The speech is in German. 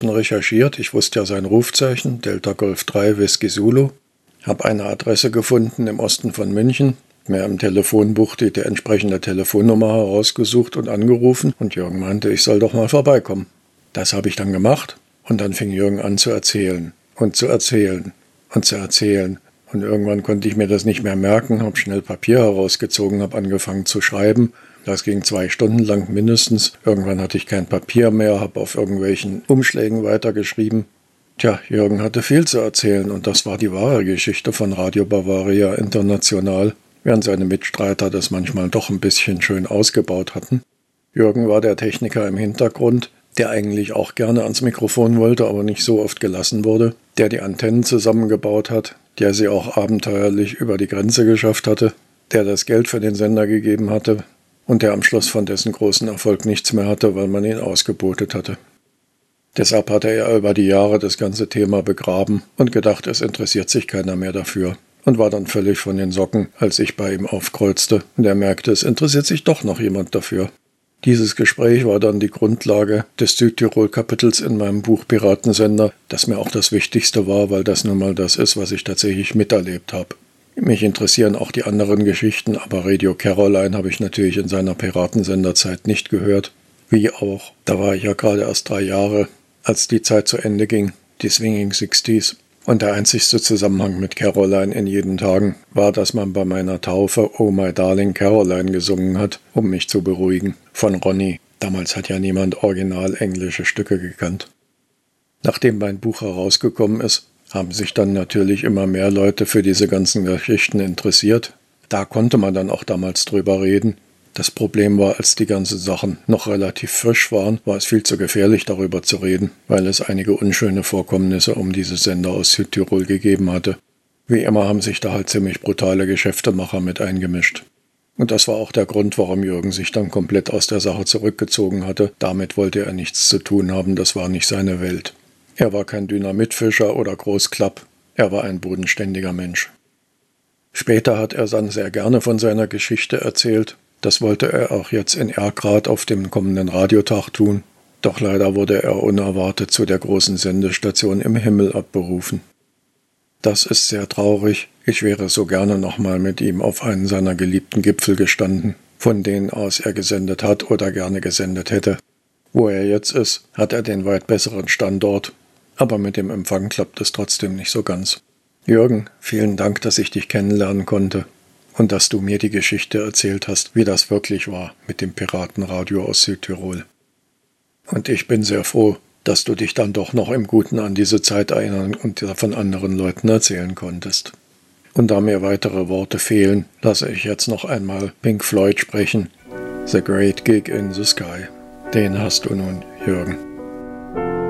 recherchiert. Ich wusste ja sein Rufzeichen, Delta Golf 3 Whisky Zulu. Habe eine Adresse gefunden im Osten von München, mir im Telefonbuch die entsprechende Telefonnummer herausgesucht und angerufen. Und Jürgen meinte, ich soll doch mal vorbeikommen. Das habe ich dann gemacht. Und dann fing Jürgen an zu erzählen und zu erzählen und zu erzählen. Und irgendwann konnte ich mir das nicht mehr merken, habe schnell Papier herausgezogen, habe angefangen zu schreiben. Das ging 2 Stunden lang mindestens. Irgendwann hatte ich kein Papier mehr, habe auf irgendwelchen Umschlägen weitergeschrieben. Tja, Jürgen hatte viel zu erzählen und das war die wahre Geschichte von Radio Bavaria International, während seine Mitstreiter das manchmal doch ein bisschen schön ausgebaut hatten. Jürgen war der Techniker im Hintergrund, der eigentlich auch gerne ans Mikrofon wollte, aber nicht so oft gelassen wurde, der die Antennen zusammengebaut hat, der sie auch abenteuerlich über die Grenze geschafft hatte, der das Geld für den Sender gegeben hatte und der am Schluss von dessen großen Erfolg nichts mehr hatte, weil man ihn ausgebotet hatte. Deshalb hatte er über die Jahre das ganze Thema begraben und gedacht, es interessiert sich keiner mehr dafür und war dann völlig von den Socken, als ich bei ihm aufkreuzte und er merkte, es interessiert sich doch noch jemand dafür. Dieses Gespräch war dann die Grundlage des Südtirol-Kapitels in meinem Buch Piratensender, das mir auch das Wichtigste war, weil das nun mal das ist, was ich tatsächlich miterlebt habe. Mich interessieren auch die anderen Geschichten, aber Radio Caroline habe ich natürlich in seiner Piratensenderzeit nicht gehört. Wie auch, da war ich ja gerade erst 3 Jahre, als die Zeit zu Ende ging, die Swinging Sixties. Und der einzigste Zusammenhang mit Caroline in jeden Tagen war, dass man bei meiner Taufe Oh My Darling Caroline gesungen hat, um mich zu beruhigen, von Ronny. Damals hat ja niemand original englische Stücke gekannt. Nachdem mein Buch herausgekommen ist, haben sich dann natürlich immer mehr Leute für diese ganzen Geschichten interessiert. Da konnte man dann auch damals drüber reden. Das Problem war, als die ganzen Sachen noch relativ frisch waren, war es viel zu gefährlich, darüber zu reden, weil es einige unschöne Vorkommnisse um diese Sender aus Südtirol gegeben hatte. Wie immer haben sich da halt ziemlich brutale Geschäftemacher mit eingemischt. Und das war auch der Grund, warum Jürgen sich dann komplett aus der Sache zurückgezogen hatte. Damit wollte er nichts zu tun haben, das war nicht seine Welt. Er war kein Dynamitfischer oder Großklapp, er war ein bodenständiger Mensch. Später hat er dann sehr gerne von seiner Geschichte erzählt. Das wollte er auch jetzt in Erkrath auf dem kommenden Radiotag tun, doch leider wurde er unerwartet zu der großen Sendestation im Himmel abberufen. Das ist sehr traurig, ich wäre so gerne nochmal mit ihm auf einen seiner geliebten Gipfel gestanden, von denen aus er gesendet hat oder gerne gesendet hätte. Wo er jetzt ist, hat er den weit besseren Standort, aber mit dem Empfang klappt es trotzdem nicht so ganz. Jürgen, vielen Dank, dass ich dich kennenlernen konnte. Und dass du mir die Geschichte erzählt hast, wie das wirklich war mit dem Piratenradio aus Südtirol. Und ich bin sehr froh, dass du dich dann doch noch im Guten an diese Zeit erinnern und von anderen Leuten erzählen konntest. Und da mir weitere Worte fehlen, lasse ich jetzt noch einmal Pink Floyd sprechen. The Great Gig in the Sky. Den hast du nun, Jürgen.